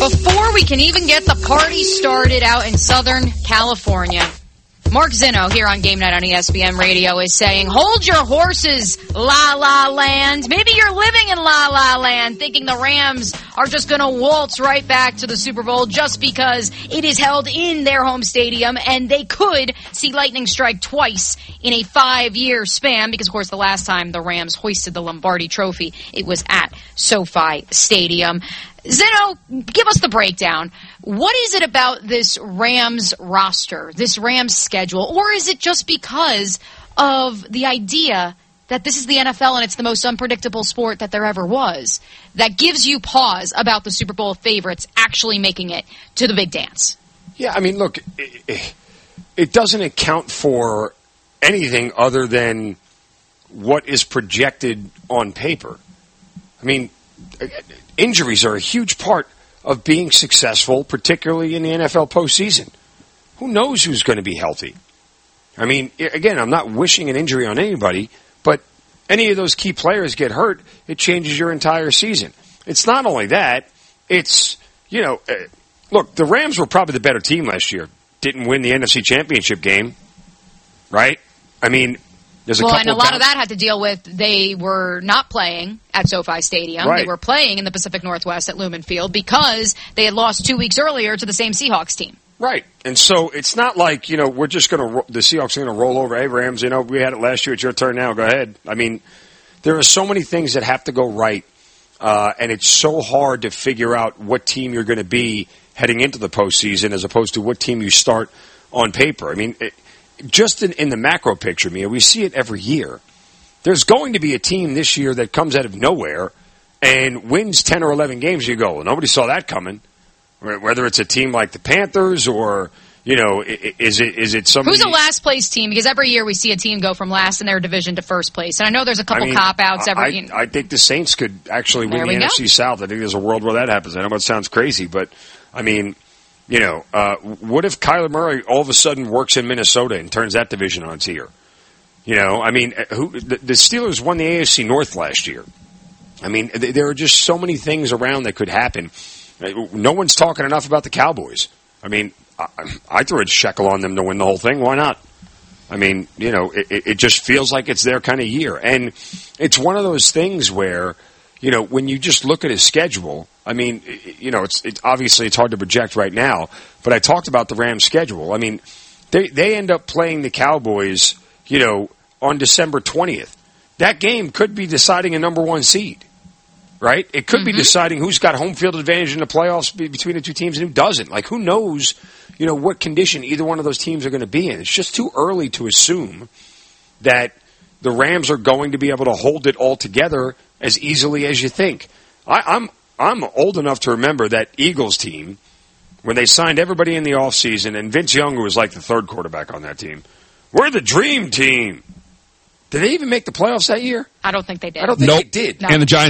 Before we can even get the party started out in Southern California, Mark Zinno here on Game Night on ESPN Radio is saying, hold your horses, La La Land. Maybe you're living in La La Land thinking the Rams are just going to waltz right back to the Super Bowl just because it is held in their home stadium and they could see lightning strike twice in a 5-year span because, of course, the last time the Rams hoisted the Lombardi Trophy, it was at SoFi Stadium. Zinno, give us the breakdown. What is it about this Rams roster, this Rams schedule, or is it just because of the idea that this is the NFL and it's the most unpredictable sport that there ever was that gives you pause about the Super Bowl favorites actually making it to the big dance? Yeah, I mean, look, it doesn't account for anything other than what is projected on paper. I mean, injuries are a huge part of being successful, particularly in the NFL postseason. Who knows who's going to be healthy? I mean, again, I'm not wishing an injury on anybody, but any of those key players get hurt, it changes your entire season. It's not only that, it's, look, the Rams were probably the better team last year. Didn't win the NFC Championship game, right? I mean, there's a couple and a lot of that had to deal with they were not playing at SoFi Stadium. Right. They were playing in the Pacific Northwest at Lumen Field because they had lost 2 weeks earlier to the same Seahawks team. Right. And so it's not like, we're just going to – the Seahawks are going to roll over. Hey, Rams, we had it last year. It's your turn now. Go ahead. I mean, there are so many things that have to go right, and it's so hard to figure out what team you're going to be heading into the postseason as opposed to what team you start on paper. I mean just in the macro picture, Mia, we see it every year. There's going to be a team this year that comes out of nowhere and wins 10 or 11 games. You go, well, nobody saw that coming. Whether it's a team like the Panthers or, is it somebody... Who's a last place team? Because every year we see a team go from last in their division to first place. And I know there's a couple cop-outs every... I think the Saints could actually win the NFC South. I think there's a world where that happens. I know it sounds crazy, but, I mean... what if Kyler Murray all of a sudden works in Minnesota and turns that division on its ear? The Steelers won the AFC North last year. I mean, there are just so many things around that could happen. No one's talking enough about the Cowboys. I mean, I threw a shekel on them to win the whole thing. Why not? I mean, it just feels like it's their kind of year. And it's one of those things where, when you just look at his schedule, I mean, it's obviously it's hard to project right now, but I talked about the Rams' schedule. I mean, they end up playing the Cowboys, on December 20th. That game could be deciding a number 1 seed, right? It could be deciding who's got home field advantage in the playoffs between the two teams and who doesn't. Like, who knows, what condition either one of those teams are going to be in. It's just too early to assume that the Rams are going to be able to hold it all together as easily as you think. I'm old enough to remember that Eagles team when they signed everybody in the offseason, and Vince Young, who was like the third quarterback on that team. We're the dream team. Did they even make the playoffs that year? I don't think they did. I don't think they did. No. And the Giants